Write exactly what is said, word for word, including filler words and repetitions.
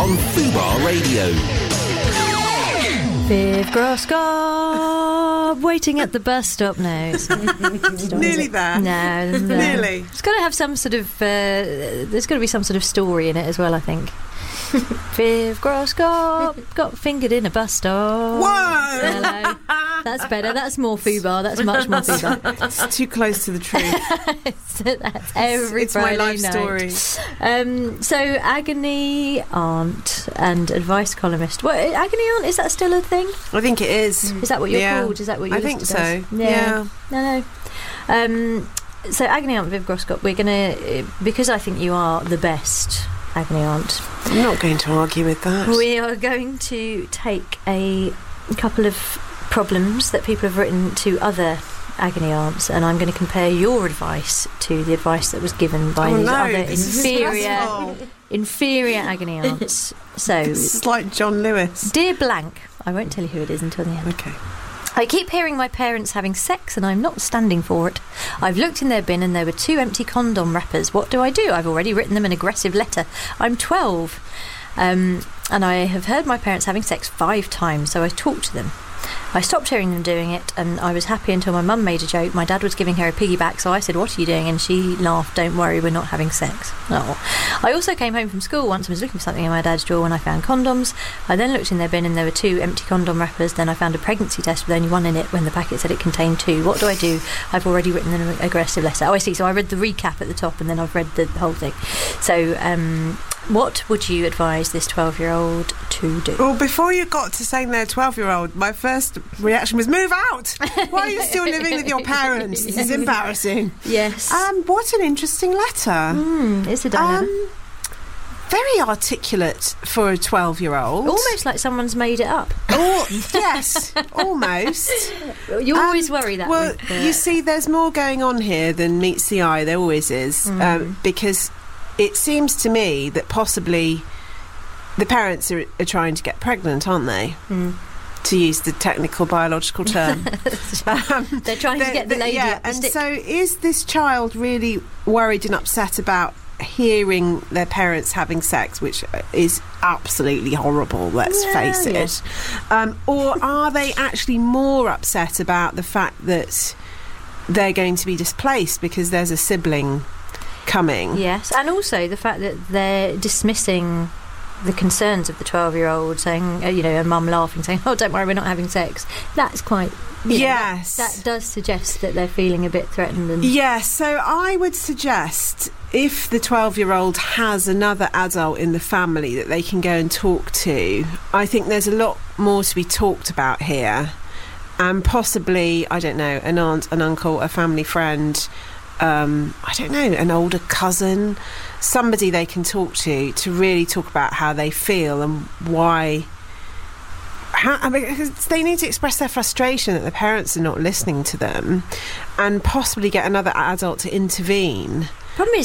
on Fubar Radio. Viv Groskop waiting at the bus stop now. Nearly there. No, no. Nearly. It's got to have some sort of. Uh, there's got to be some sort of story in it as well, I think. Viv Groskop got fingered in a bus stop. Whoa! Hello. That's better. That's more Fubar. That's much more Fubar. It's too close to the truth. That's every It's my Friday life night. story. Um, so, agony aunt and advice columnist. What, agony aunt, is that still a thing? I think it is. Is that what you're Yeah. called? Is that what you're I think listed so. as? Yeah. No, no. Um, so, agony aunt Viv Groskop, we're going to, because I think you are the best agony aunt, I'm not going to argue with that. we are going to take a couple of problems that people have written to other agony aunts, and I'm going to compare your advice to the advice that was given by Oh these no, other this is inferior stressful. inferior agony aunts. So, This is like John Lewis. dear blank, I won't tell you who it is until the end. Okay. I keep hearing my parents having sex and I'm not standing for it. I've looked in their bin and there were two empty condom wrappers. What do I do? I've already written them an aggressive letter. I'm twelve. Um, and I have heard my parents having sex five times, so I talked to them. I stopped hearing them doing it, and I was happy until my mum made a joke. My dad was giving her a piggyback, so I said, "What are you doing?" And she laughed, "Don't worry, we're not having sex." Oh. I also came home from school once and was looking for something in my dad's drawer when I found condoms. I then looked in their bin and there were two empty condom wrappers. Then I found a pregnancy test with only one in it when the packet said it contained two. What do I do? I've already written an aggressive letter. Oh, I see. So I read the recap at the top and then I've read the whole thing. So, um... what would you advise this twelve-year-old to do? Well, before you got to saying they're twelve-year-old, my first reaction was, move out! Why are you still living with your parents? This is embarrassing. Yes. Um, what an interesting letter. Mm, it's a dilemma. Um, very articulate for a twelve-year-old. Almost like someone's made it up. Oh, yes, almost. You always Um, worry that. Well, with, uh, you see, there's more going on here than meets the eye. There always is. Mm. Um, because it seems to me that possibly the parents are, are trying to get pregnant, aren't they? Mm. To use the technical biological term. um, They're trying to get the lady yeah, up the and stick. so is this child really worried and upset about hearing their parents having sex, which is absolutely horrible, let's Yeah, face yeah. it. Um, or are they actually more upset about the fact that they're going to be displaced because there's a sibling coming? Yes, and also the fact that they're dismissing the concerns of the twelve-year-old, saying, uh, you know, a mum laughing, saying, "Oh, don't worry, we're not having sex." That's quite... you know, Yes. That, that does suggest that they're feeling a bit threatened. And Yes, so I would suggest if the twelve-year-old has another adult in the family that they can go and talk to, I think there's a lot more to be talked about here. And possibly, I don't know, an aunt, an uncle, a family friend, um, I don't know, an older cousin, somebody they can talk to to really talk about how they feel and why... How, I mean, 'cause they need to express their frustration that the parents are not listening to them, and possibly get another adult to intervene. problem is,